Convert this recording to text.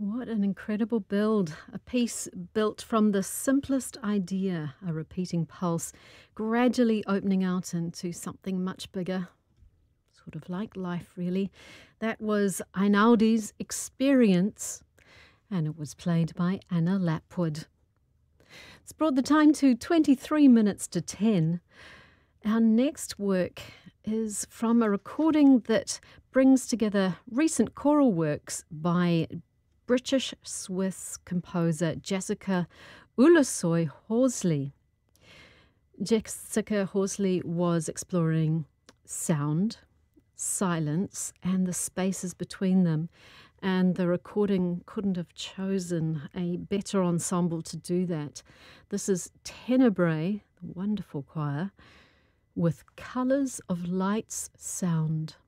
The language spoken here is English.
What an incredible build. A piece built from the simplest idea, a repeating pulse, gradually opening out into something much bigger, sort of like life, really. That was Ainaudi's Experience, and it was played by Anna Lapwood. It's brought the time to 23 minutes to 10. Our next work is from a recording that brings together recent choral works by British-Swiss composer Jessica Ulusoy Horsley. Jessica Horsley was exploring sound, silence, and the spaces between them, and the recording couldn't have chosen a better ensemble to do that. This is Tenebrae, the wonderful choir, with Colours of Light's Sound.